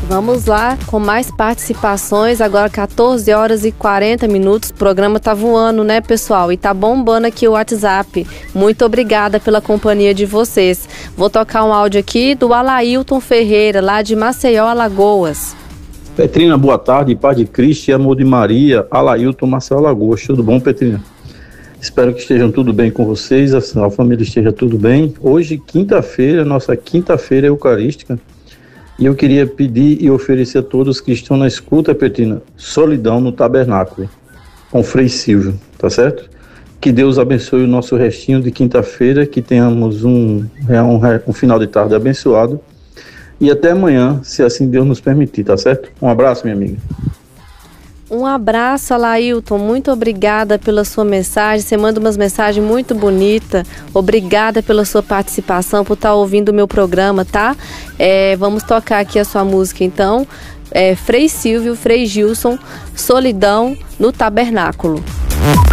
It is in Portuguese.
Vamos lá com mais participações, agora 14 horas e 40 minutos, o programa tá voando, né, pessoal? E tá bombando aqui o WhatsApp. Muito obrigada pela companhia de vocês. Vou tocar um áudio aqui do Alailton Ferreira, lá de Maceió, Alagoas. Petrina, boa tarde, paz de Cristo e amor de Maria, Alailton, Maceió, Alagoas. Tudo bom, Petrina? Espero que estejam tudo bem com vocês, a família esteja tudo bem. Hoje, quinta-feira, nossa quinta-feira eucarística. E eu queria pedir e oferecer a todos que estão na escuta, Petrina, solidão no tabernáculo, com Frei Silvio, tá certo? Que Deus abençoe o nosso restinho de quinta-feira, que tenhamos um final de tarde abençoado. E até amanhã, se assim Deus nos permitir, tá certo? Um abraço, minha amiga. Um abraço, Alailton, muito obrigada pela sua mensagem, você manda umas mensagens muito bonitas, obrigada pela sua participação, por estar ouvindo o meu programa, tá? Vamos tocar aqui a sua música então, Frei Silvio, Frei Gilson, Solidão no Tabernáculo.